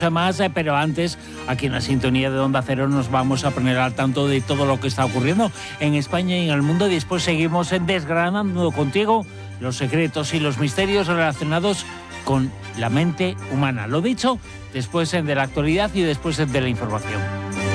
más, pero antes, aquí en la sintonía de Onda Cero, nos vamos a poner al tanto de todo lo que está ocurriendo en España y en el mundo. Y después seguimos desgranando contigo los secretos y los misterios relacionados con la mente humana. Lo dicho, después de la actualidad y después de la información.